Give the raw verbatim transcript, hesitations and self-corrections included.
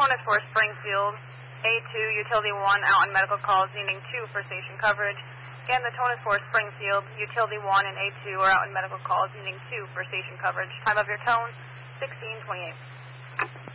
tone is for Springfield. A two, Utility one out on medical calls needing two for station coverage. Again, the tone is for Springfield. Utility one and A two are out on medical calls needing two for station coverage. Time of your tone, sixteen twenty-eight.